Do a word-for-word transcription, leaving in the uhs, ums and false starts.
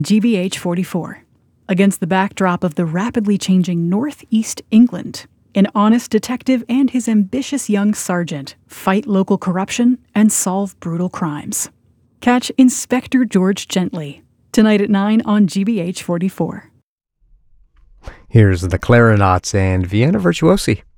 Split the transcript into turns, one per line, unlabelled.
G B H forty-four. Against the backdrop of the rapidly changing Northeast England, an honest detective and his ambitious young sergeant fight local corruption and solve brutal crimes. Catch Inspector George Gently, tonight at nine on G B H forty-four.
Here's the Clarinets and Vienna Virtuosi.